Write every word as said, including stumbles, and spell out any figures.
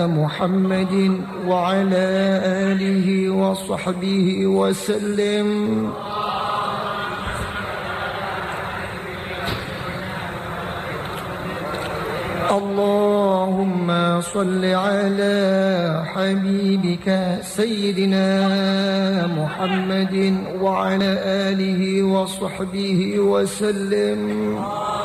محمد وعلى آله وصحبه وسلم. اللهم صل على حبيبك سيدنا محمد وعلى آله وصحبه وسلم.